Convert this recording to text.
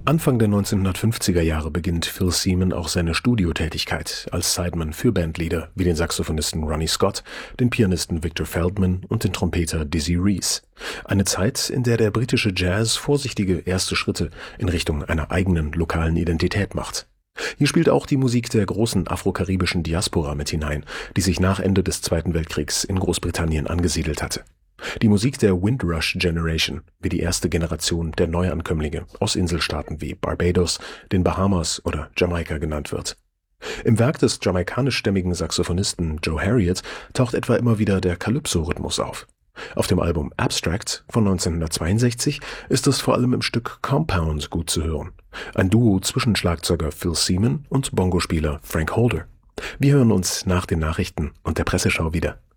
Anfang der 1950er Jahre beginnt Phil Seaman auch seine Studiotätigkeit als Sideman für Bandleader wie den Saxophonisten Ronnie Scott, den Pianisten Victor Feldman und den Trompeter Dizzy Reese. Eine Zeit, in der der britische Jazz vorsichtige erste Schritte in Richtung einer eigenen lokalen Identität macht. Hier spielt auch die Musik der großen afrokaribischen Diaspora mit hinein, die sich nach Ende des Zweiten Weltkriegs in Großbritannien angesiedelt hatte. Die Musik der Windrush Generation, wie die erste Generation der Neuankömmlinge aus Inselstaaten wie Barbados, den Bahamas oder Jamaika genannt wird. Im Werk des jamaikanischstämmigen Saxophonisten Joe Harriott taucht etwa immer wieder der Calypso-Rhythmus auf. Auf dem Album Abstract von 1962 ist es vor allem im Stück Compound gut zu hören. Ein Duo zwischen Schlagzeuger Phil Seaman und Bongospieler Frank Holder. Wir hören uns nach den Nachrichten und der Presseschau wieder.